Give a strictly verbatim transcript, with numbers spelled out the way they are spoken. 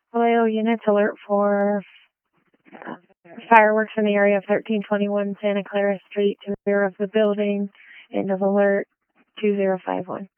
Vallejo units alert for uh, fireworks in the area of thirteen twenty-one Santa Clara Street to the rear of the building. End of alert two zero five one.